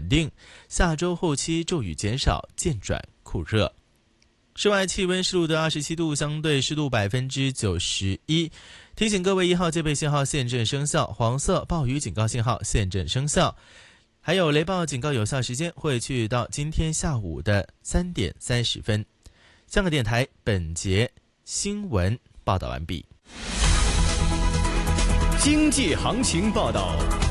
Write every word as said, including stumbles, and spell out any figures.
定，下周后期骤雨减少，渐转酷热。室外气温是录得二十七度，相对湿度百分之九十一。提醒各位，一号戒备信号现正生效，黄色暴雨警告信号现正生效，还有雷暴警告有效时间会去到今天下午的三点三十分。香港电台本节新闻报道完毕。 经济行情报道。